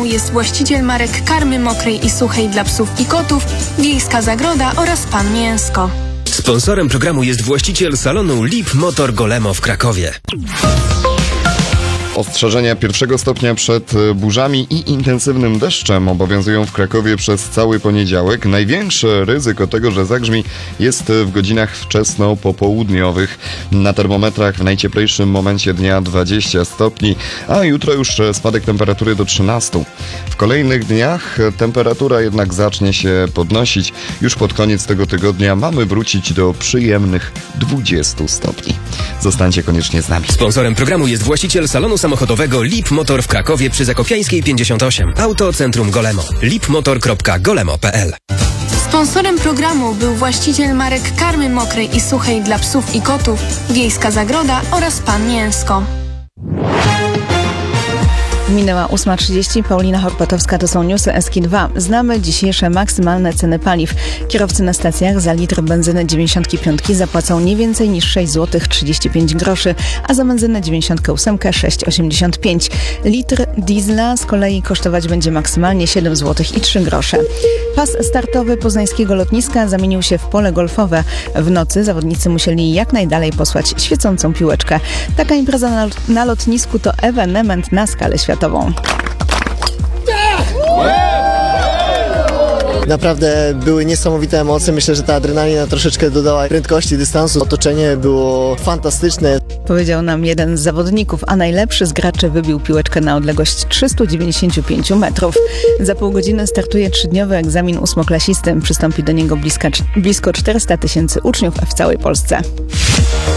jest właściciel marek karmy mokrej i suchej dla psów i kotów, Wiejska Zagroda oraz Pan Mięsko. Sponsorem programu jest właściciel salonu Lip Motor Golemo w Krakowie. Ostrzeżenia 1 stopnia przed burzami i intensywnym deszczem obowiązują w Krakowie przez cały poniedziałek. Największe ryzyko tego, że zagrzmi, jest w godzinach wczesno-popołudniowych. Na termometrach w najcieplejszym momencie dnia 20 stopni, a jutro już spadek temperatury do 13. W kolejnych dniach temperatura jednak zacznie się podnosić. Już pod koniec tego tygodnia mamy wrócić do przyjemnych 20 stopni. Zostańcie koniecznie z nami. Sponsorem programu jest właściciel salonu samochodowego Lip Motor w Krakowie przy Zakopiańskiej 58. Autocentrum Golemo. lipmotor.golemo.pl. Sponsorem programu był właściciel marek karmy mokrej i suchej dla psów i kotów, Wiejska Zagroda oraz Pan Mięsko. Minęła 8:30. Paulina Horpatowska, to są newsy SK2. Znamy dzisiejsze maksymalne ceny paliw. Kierowcy na stacjach za litr benzyny 95 zapłacą nie więcej niż 6 zł 35 groszy, a za benzynę 98 6,85. Litr diesla z kolei kosztować będzie maksymalnie 7 zł i 3 grosze. Pas startowy poznańskiego lotniska zamienił się w pole golfowe. W nocy zawodnicy musieli jak najdalej posłać świecącą piłeczkę. Taka impreza na lotnisku to ewenement na skalę światową. Naprawdę były niesamowite emocje. Myślę, że ta adrenalina troszeczkę dodała prędkości, dystansu. Otoczenie było fantastyczne. Powiedział nam jeden z zawodników, a najlepszy z graczy wybił piłeczkę na odległość 395 metrów. Za pół godziny startuje 3-dniowy egzamin ósmoklasisty. Przystąpi do niego blisko 400 000 uczniów w całej Polsce.